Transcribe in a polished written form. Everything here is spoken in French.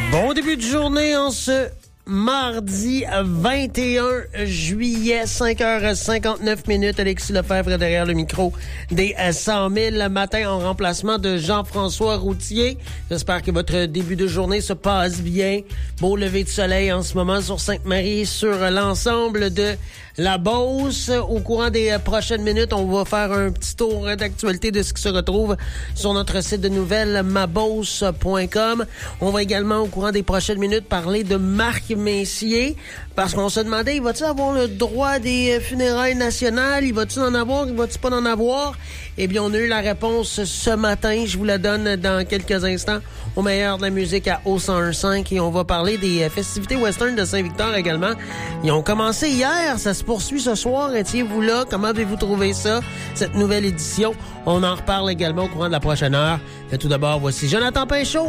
Bon début de journée en ce mardi 21 juillet, 5h59. Alexis Lefebvre derrière le micro des 100 000 matin en remplacement de Jean-François Routier. J'espère que votre début de journée se passe bien. Beau lever de soleil en ce moment sur Sainte-Marie, sur l'ensemble de la Beauce. Au courant des prochaines minutes, on va faire un petit tour d'actualité de ce qui se retrouve sur notre site de nouvelles mabeauce.com. On va également, au courant des prochaines minutes, parler de Marc Messier, parce qu'on se demandait, il va-tu avoir le droit des funérailles nationales? Il va-tu en avoir? Il va-tu pas en avoir? Eh bien, on a eu la réponse ce matin. Je vous la donne dans quelques instants au meilleur de la musique à O101.5 et on va parler des festivités western de Saint-Victor également. Ils ont commencé hier, ça se poursuit ce soir. Étiez-vous là? Comment avez-vous trouvé ça, cette nouvelle édition? On en reparle également au courant de la prochaine heure. Mais tout d'abord, voici Jonathan Pinchot.